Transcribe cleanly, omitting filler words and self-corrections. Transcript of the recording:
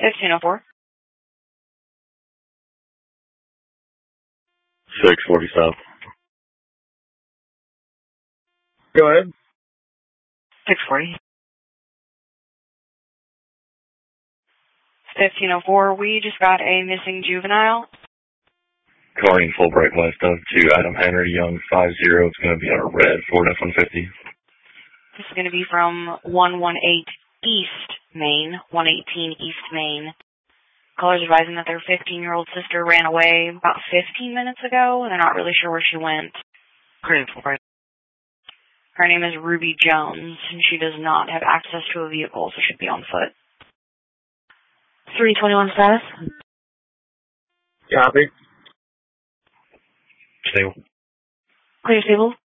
1504. 640 South. Go ahead. 640. 1504, we just got a missing juvenile. Calling Fulbright West of to Adam Henry Young 50. It's going to be on a red Ford F-150. This is going to be from 118 East Main, 118 East Main. Callers advising that their 15-year-old sister ran away about 15 minutes ago. They're not really sure where she went. Her name is Ruby Jones, and she does not have access to a vehicle, so should be on foot. 321 status? Copy. Stable. Clear, stable.